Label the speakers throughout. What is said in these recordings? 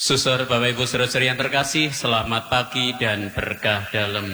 Speaker 1: Susur Bapak Ibu Saudara-saudari yang terkasih, selamat pagi dan berkah dalam.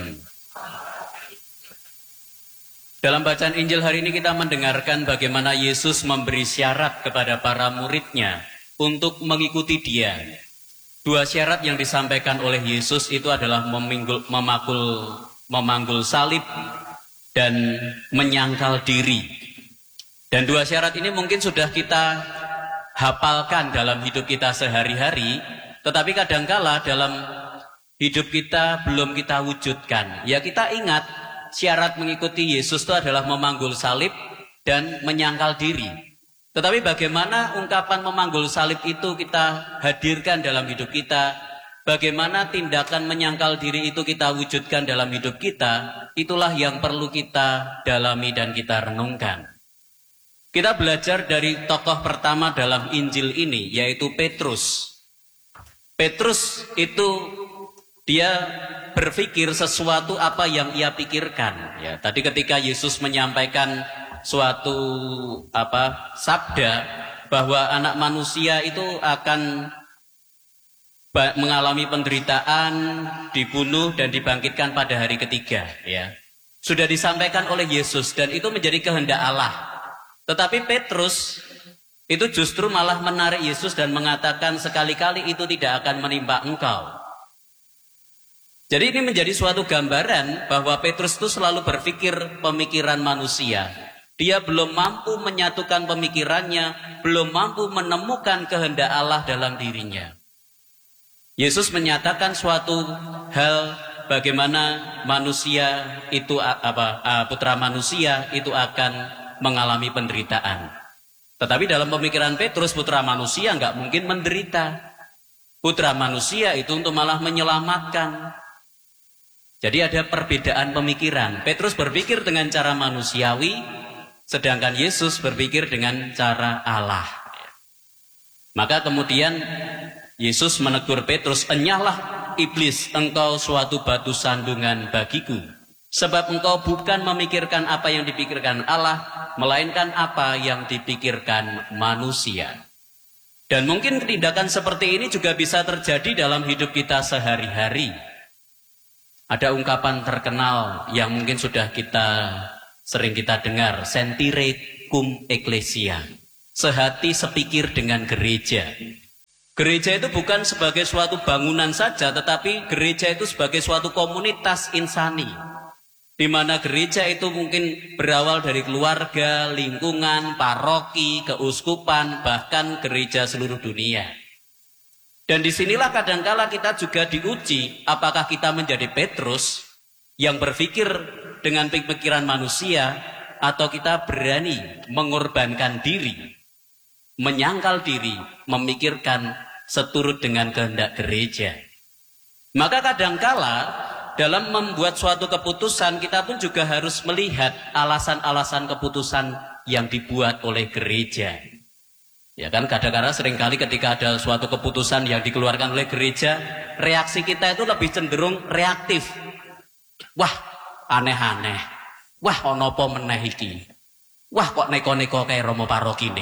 Speaker 1: Dalam bacaan Injil hari ini kita mendengarkan bagaimana Yesus memberi syarat kepada para muridnya untuk mengikuti Dia. Dua syarat yang disampaikan oleh Yesus itu adalah memanggul salib dan menyangkal diri. Dan dua syarat ini mungkin sudah kita hafalkan dalam hidup kita sehari-hari, tetapi kadangkala dalam hidup kita belum kita wujudkan. Ya, kita ingat syarat mengikuti Yesus itu adalah memanggul salib dan menyangkal diri. Tetapi bagaimana ungkapan memanggul salib itu kita hadirkan dalam hidup kita? Bagaimana tindakan menyangkal diri itu kita wujudkan dalam hidup kita? Itulah yang perlu kita dalami dan kita renungkan. Kita belajar dari tokoh pertama dalam Injil ini, yaitu Petrus. Petrus itu dia berpikir sesuatu apa yang ia pikirkan. Ya, tadi ketika Yesus menyampaikan suatu sabda bahwa anak manusia itu akan mengalami penderitaan, dibunuh dan dibangkitkan pada hari ketiga. Ya, sudah disampaikan oleh Yesus dan itu menjadi kehendak Allah. Tetapi Petrus itu justru malah menarik Yesus dan mengatakan sekali-kali itu tidak akan menimpa engkau. Jadi ini menjadi suatu gambaran bahwa Petrus itu selalu berpikir pemikiran manusia. Dia belum mampu menyatukan pemikirannya, belum mampu menemukan kehendak Allah dalam dirinya. Yesus menyatakan suatu hal bagaimana manusia itu putra manusia itu akan mengalami penderitaan. Tetapi dalam pemikiran Petrus, putra manusia nggak mungkin menderita. Putra manusia itu untuk malah menyelamatkan. Jadi ada perbedaan pemikiran. Petrus berpikir dengan cara manusiawi, sedangkan Yesus berpikir dengan cara Allah. Maka kemudian Yesus menegur Petrus, "Enyahlah iblis, engkau suatu batu sandungan bagiku. Sebab engkau bukan memikirkan apa yang dipikirkan Allah, melainkan apa yang dipikirkan manusia." Dan mungkin tindakan seperti ini juga bisa terjadi dalam hidup kita sehari-hari. Ada ungkapan terkenal yang mungkin sudah sering kita dengar, sentire cum ecclesia, sehati sepikir dengan gereja. Gereja itu bukan sebagai suatu bangunan saja, tetapi gereja itu sebagai suatu komunitas insani, di mana gereja itu mungkin berawal dari keluarga, lingkungan, paroki, keuskupan, bahkan gereja seluruh dunia. Dan disinilah kadangkala kita juga diuji, apakah kita menjadi Petrus yang berpikir dengan pikiran manusia, atau kita berani mengorbankan diri, menyangkal diri, memikirkan seturut dengan kehendak gereja. Maka kadangkala dalam membuat suatu keputusan, kita pun juga harus melihat alasan-alasan keputusan yang dibuat oleh gereja. Ya kan, kadang-kadang seringkali ketika ada suatu keputusan yang dikeluarkan oleh gereja, reaksi kita itu lebih cenderung reaktif. Wah, aneh-aneh. Wah, ono apa meneh iki. Wah, kok neko-neko kayak romo parokine.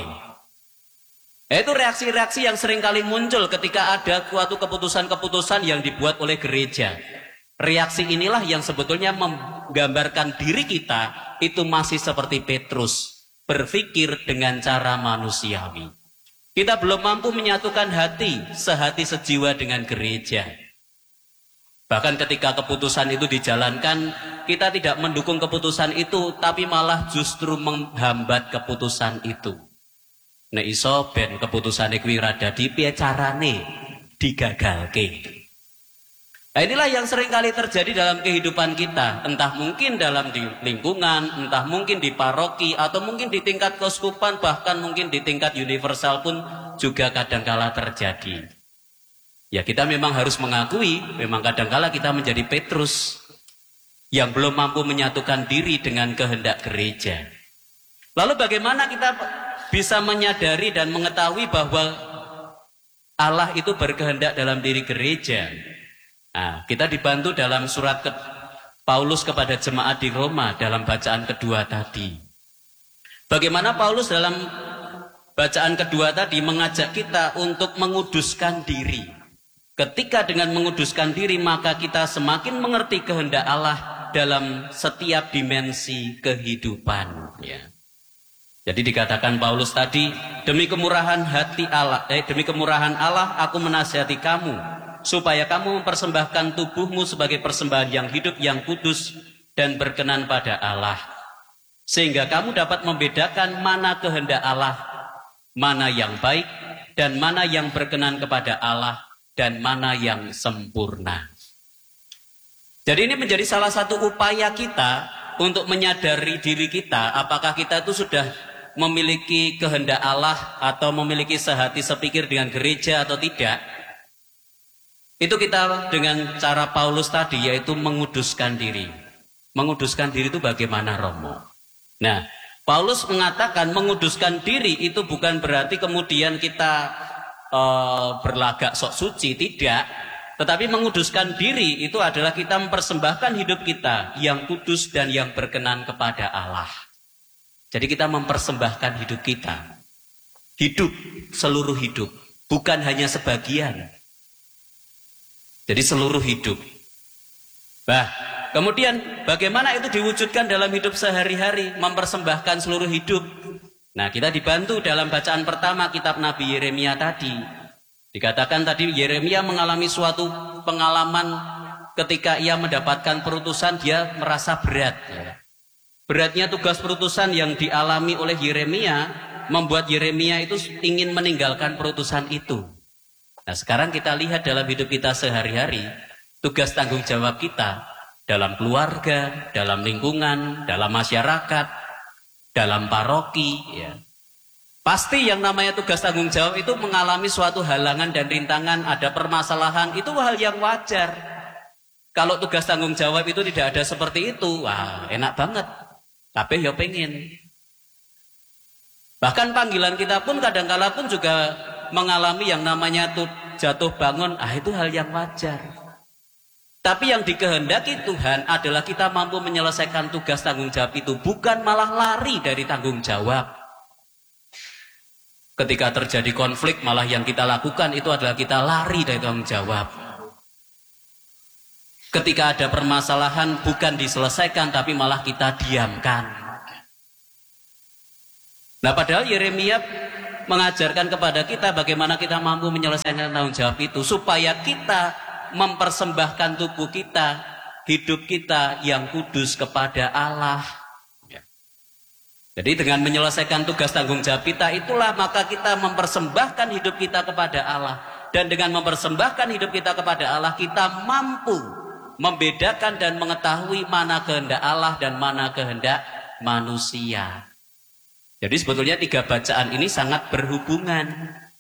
Speaker 1: Itu reaksi-reaksi yang seringkali muncul ketika ada suatu keputusan-keputusan yang dibuat oleh gereja. Reaksi inilah yang sebetulnya menggambarkan diri kita itu masih seperti Petrus, berpikir dengan cara manusiawi. Kita belum mampu menyatukan hati, sehati sejiwa dengan gereja. Bahkan ketika keputusan itu dijalankan, kita tidak mendukung keputusan itu, tapi malah justru menghambat keputusan itu. Nek iso ben keputusane kuwi ra dadi piye carane digagalke. Nah, inilah yang sering kali terjadi dalam kehidupan kita, entah mungkin dalam lingkungan, entah mungkin di paroki, atau mungkin di tingkat keuskupan, bahkan mungkin di tingkat universal pun juga kadangkala terjadi. Ya, kita memang harus mengakui, memang kadangkala kita menjadi Petrus yang belum mampu menyatukan diri dengan kehendak gereja. Lalu bagaimana kita bisa menyadari dan mengetahui bahwa Allah itu berkehendak dalam diri gereja? Nah, kita dibantu dalam surat Paulus kepada jemaat di Roma dalam bacaan kedua tadi. Bagaimana Paulus dalam bacaan kedua tadi mengajak kita untuk menguduskan diri. Ketika dengan menguduskan diri maka kita semakin mengerti kehendak Allah dalam setiap dimensi kehidupan. Ya. Jadi dikatakan Paulus tadi, demi kemurahan Allah aku menasihati kamu supaya kamu mempersembahkan tubuhmu sebagai persembahan yang hidup, yang kudus dan berkenan pada Allah, sehingga kamu dapat membedakan mana kehendak Allah, mana yang baik dan mana yang berkenan kepada Allah dan mana yang sempurna. Jadi ini menjadi salah satu upaya kita untuk menyadari diri kita, apakah kita itu sudah memiliki kehendak Allah atau memiliki sehati sepikir dengan gereja atau tidak. Itu kita dengan cara Paulus tadi, yaitu menguduskan diri. Menguduskan diri itu bagaimana, Romo? Nah, Paulus mengatakan menguduskan diri itu bukan berarti kemudian kita berlagak sok suci, tidak. Tetapi menguduskan diri itu adalah kita mempersembahkan hidup kita yang kudus dan yang berkenan kepada Allah. Jadi kita mempersembahkan hidup kita. Hidup, seluruh hidup. Bukan hanya sebagian. Jadi seluruh hidup. Nah, kemudian bagaimana itu diwujudkan dalam hidup sehari-hari, mempersembahkan seluruh hidup. Nah, kita dibantu dalam bacaan pertama kitab Nabi Yeremia tadi. Dikatakan tadi Yeremia mengalami suatu pengalaman ketika ia mendapatkan perutusan, dia merasa berat. Beratnya tugas perutusan yang dialami oleh Yeremia membuat Yeremia itu ingin meninggalkan perutusan itu. Nah, sekarang kita lihat dalam hidup kita sehari-hari, tugas tanggung jawab kita dalam keluarga, dalam lingkungan, dalam masyarakat, dalam paroki, ya. Pasti yang namanya tugas tanggung jawab itu mengalami suatu halangan dan rintangan, ada permasalahan, itu hal yang wajar. Kalau tugas tanggung jawab itu tidak ada seperti itu, wah enak banget. Tapi ya pengen. Bahkan panggilan kita pun kadang-kala pun juga mengalami yang namanya jatuh bangun, itu hal yang wajar. Tapi yang dikehendaki Tuhan adalah kita mampu menyelesaikan tugas tanggung jawab itu, bukan malah lari dari tanggung jawab. Ketika terjadi konflik, malah yang kita lakukan itu adalah kita lari dari tanggung jawab. Ketika ada permasalahan, bukan diselesaikan, tapi malah kita diamkan. Nah, padahal Yeremia mengajarkan kepada kita bagaimana kita mampu menyelesaikan tanggung jawab itu, supaya kita mempersembahkan tubuh kita, hidup kita yang kudus kepada Allah. Jadi dengan menyelesaikan tugas tanggung jawab kita itulah maka kita mempersembahkan hidup kita kepada Allah. Dan dengan mempersembahkan hidup kita kepada Allah, kita mampu membedakan dan mengetahui mana kehendak Allah dan mana kehendak manusia. Jadi sebetulnya tiga bacaan ini sangat berhubungan.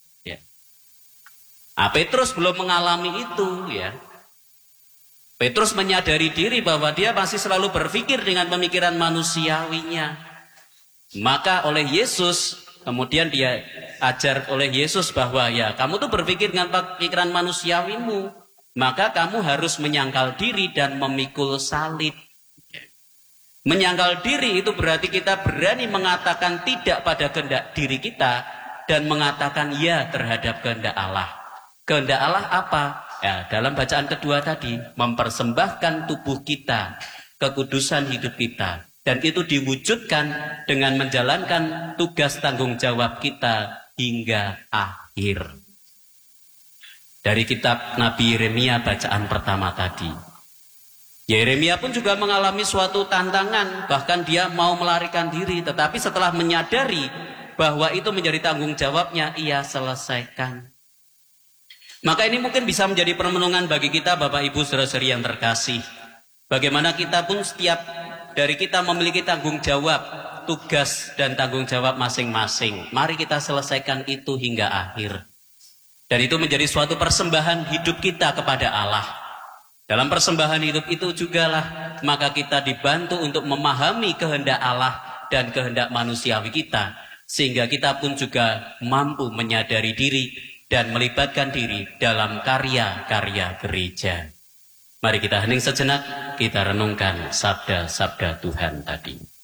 Speaker 1: Petrus belum mengalami itu, ya. Petrus menyadari diri bahwa dia masih selalu berpikir dengan pemikiran manusiawinya. Maka oleh Yesus, kemudian dia ajar oleh Yesus bahwa ya kamu tuh berpikir dengan pikiran manusiawimu, maka kamu harus menyangkal diri dan memikul salib. Menyangkal diri itu berarti kita berani mengatakan tidak pada kehendak diri kita dan mengatakan ya terhadap kehendak Allah. Kehendak Allah apa? Ya, dalam bacaan kedua tadi, mempersembahkan tubuh kita, kekudusan hidup kita. Dan itu diwujudkan dengan menjalankan tugas tanggung jawab kita hingga akhir. Dari kitab Nabi Yeremia bacaan pertama tadi. Yeremia pun juga mengalami suatu tantangan, bahkan dia mau melarikan diri. Tetapi setelah menyadari bahwa itu menjadi tanggung jawabnya, ia selesaikan. Maka ini mungkin bisa menjadi permenungan bagi kita Bapak Ibu saudara-saudari yang terkasih. Bagaimana kita pun setiap dari kita memiliki tanggung jawab, tugas dan tanggung jawab masing-masing. Mari kita selesaikan itu hingga akhir. Dan itu menjadi suatu persembahan hidup kita kepada Allah. Dalam persembahan hidup itu jugalah maka kita dibantu untuk memahami kehendak Allah dan kehendak manusiawi kita. Sehingga kita pun juga mampu menyadari diri dan melibatkan diri dalam karya-karya gereja. Mari kita hening sejenak, kita renungkan sabda-sabda Tuhan tadi.